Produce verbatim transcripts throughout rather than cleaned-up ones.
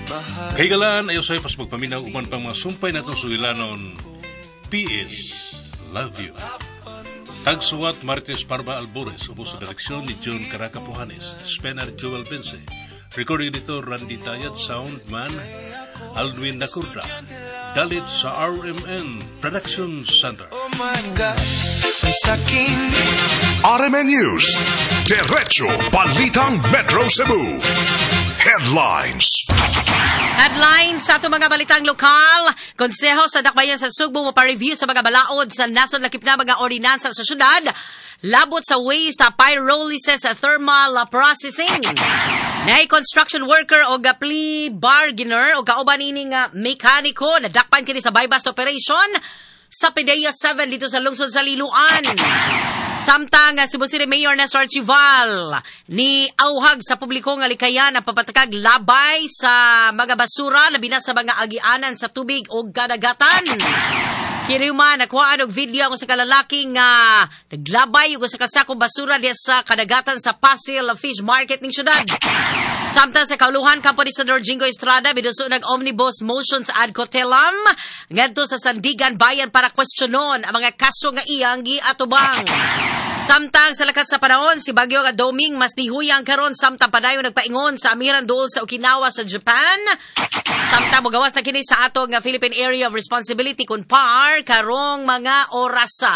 Kaigalaan, ayaw sa'yo pas magpaminaw uman pang mga sumpay na itong sugilanon. P S. Love you. Tagsuwat Martes Parba Albores, ubos sa direksyon ni John Caraca Pujanes, Spenar Joel Bense, recording editor Randy Tayad, sound man Aldwin Nacurda, dalit sa R M N Production Center. Oh my God, ang sakin. R M N News, Derecho Balitang Metro Cebu. Headlines. Headlines sa itong mga balitang lokal. Konseho sa Dakbayan sa Sugbo mo pa-review sa mga balaod sa nason lakip na mga ordinansa sa syudad. Labot sa waste na pyrolysis thermal processing. Nay construction worker o gapli bargainer o kauban ining uh, mekaniko na dakpan kini sa buy-bust operation sa Pidea seven dito sa lungsod sa Liloan. Samtang uh, Cebu City Mayor Nestor Archival ni auhag sa publiko nga likayan ang papatakag labay sa mga basura labi na sa mga agianan sa tubig o kadagatan. Kiriuma nakuhaan og video ako sa kalalaking nga uh, naglabay og sa kasakong basura diya sa kadagatan sa Pasil Fish Market ning syudad. Samtang sa kauluhan kampo ni Senador Jingo Estrada biduso nag omnibus motion sa Ad Cotelam ngadto sa Sandigan Bayan para kwestiyonon ang mga kaso nga iyang giatubang. Samtang sa lakat sa panahon, si Bagyo nga Doming mas nihuyang karon samtang padayon nagpaingon sa amiran dool sa Okinawa sa Japan. Samtang mogawas na kini sa atong nga Philippine Area of Responsibility kun P A R karong mga orasa.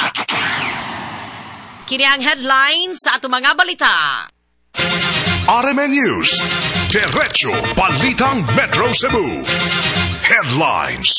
Kini ang headlines sa atong mga balita. R M N News, Derecho Balitang Metro Cebu. Headlines.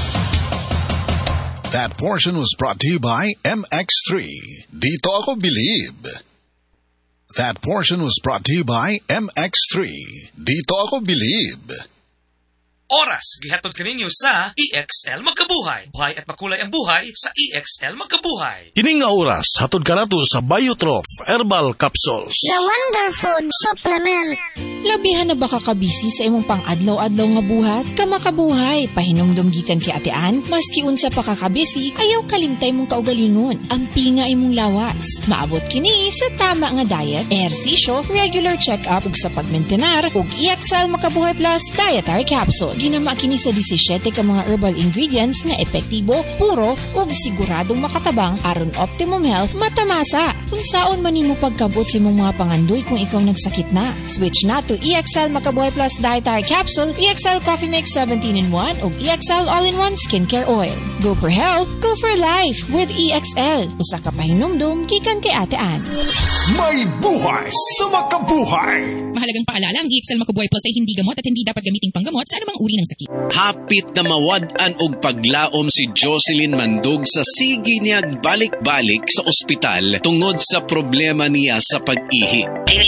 That portion was brought to you by M X three. Dito ako believe. That portion was brought to you by M X three. Dito ako believe. Oras, gihatod kaninyo sa E X L Magkabuhay. Buhay at makulay ang buhay sa E X L Magkabuhay. Kining nga oras, hatod ka nato sa Biotrof Herbal Capsules. The Wonder Food Supplement. Labihan na baka kabisi sa imong pang-adlaw-adlaw nga buhat? Kamakabuhay, pahinumdum gikan kay Atean, maski unsa pa kakabisi, ayaw kalimtay mong kaugalingon. Ampi nga imong lawas. Maabot kini sa tama nga diet, ehersisyo, regular check-up ug sa pagmentenar ug E X L Makabuhay Plus Dietary Capsule. Ginama kini sa seventeen ka mga herbal ingredients nga epektibo, puro ug siguradong makatabang aron optimum health matamasa. Kung saon man nimo pagkabot sa imong mga pangandoy kung ikaw nagsakit na, switch na to E X L Makabuhay Plus Dietary Capsule, E X L Coffee Mix seventeen in one ug E X L All-in-One Skincare Oil. Go for health, go for life with E X L. Usa ka pahinumdum gikan kay Ate Ann. May buhay sa makabuhay. Mahalagang paalala, ang E X L Makabuhay Plus ay hindi gamot at hindi dapat gamiting panggamot sa anumang uri ng sakit. Hapit na mawad-an og paglaom si Jocelyn Mandog sa sige niyag balik-balik sa ospital tungod sa problema niya sa pag-ihi.